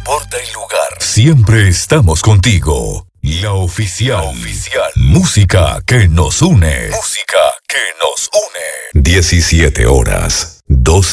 importa el lugar, siempre estamos contigo. La oficial. Música que nos une. 17 horas, 12